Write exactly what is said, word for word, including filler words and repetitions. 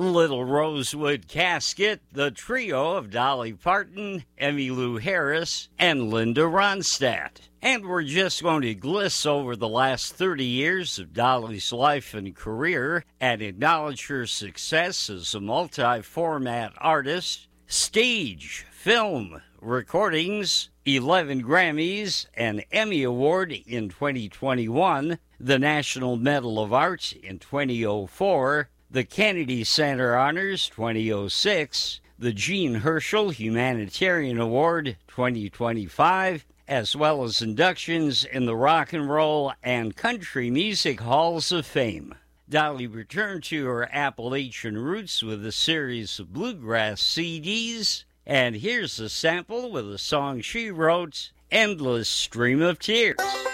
Little Rosewood Casket, the trio of Dolly Parton, Emmylou Harris, and Linda Ronstadt. And we're just going to gliss over the last thirty years of Dolly's life and career and acknowledge her success as a multi-format artist, stage, film, recordings, eleven Grammys, an Emmy Award in twenty twenty-one, the National Medal of Art in twenty oh four, the Kennedy Center Honors twenty oh six, the Jean Herschel Humanitarian Award twenty twenty-five, as well as inductions in the Rock and Roll and Country Music Halls of Fame. Dolly returned to her Appalachian roots with a series of bluegrass C Ds, and here's a sample with a song she wrote, Endless Stream of Tears.